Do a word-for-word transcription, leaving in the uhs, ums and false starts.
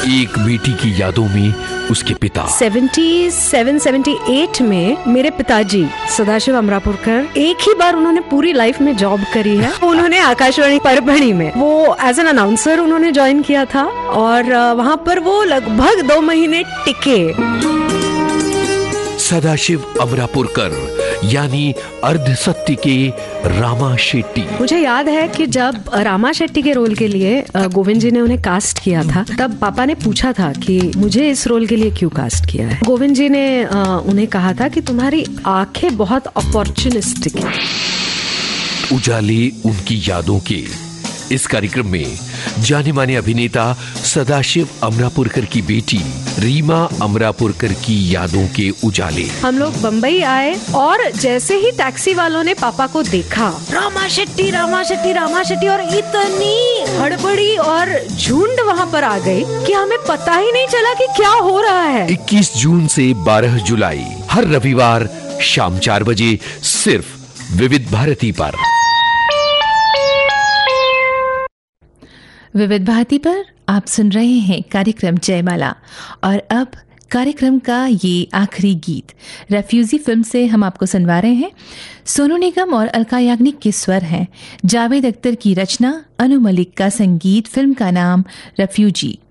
एक बेटी की यादों में उसके पिता। सतहत्तर अठहत्तर में मेरे पिताजी सदाशिव अमरापुरकर, एक ही बार उन्होंने पूरी लाइफ में जॉब करी है। उन्होंने आकाशवाणी परभणी में वो एज एन अनाउंसर उन्होंने ज्वाइन किया था और वहाँ पर वो लगभग दो महीने टिके। सदाशिव अमरापुरकर यानी अर्ध सत्य के रामा शेट्टी। मुझे याद है कि जब रामा शेट्टी के रोल के लिए गोविंद जी ने उन्हें कास्ट किया था, तब पापा ने पूछा था कि मुझे इस रोल के लिए क्यों कास्ट किया है। गोविंद जी ने उन्हें कहा था कि तुम्हारी आंखें बहुत अपॉर्चुनिस्टिक हैं। उजाले उनकी यादों के इस कार्यक्रम में जाने माने अभिनेता सदाशिव अमरापुरकर की बेटी रीमा अमरापुरकर की यादों के उजाले। हम लोग बम्बई आए और जैसे ही टैक्सी वालों ने पापा को देखा, रामा शेट्टी रामा शेट्टी रामा शेट्टी, और इतनी हड़बड़ी और झुंड वहाँ पर आ गई कि हमें पता ही नहीं चला कि क्या हो रहा है। इक्कीस जून से बारह जुलाई हर रविवार शाम चार बजे सिर्फ विविध भारती पर। विविध भारती पर आप सुन रहे हैं कार्यक्रम जयमाला, और अब कार्यक्रम का ये आखिरी गीत रेफ्यूजी फिल्म से हम आपको सुनवा रहे हैं। सोनू निगम और अलका याग्निक के स्वर हैं, जावेद अख्तर की रचना, अनु मलिक का संगीत, फिल्म का नाम रेफ्यूजी।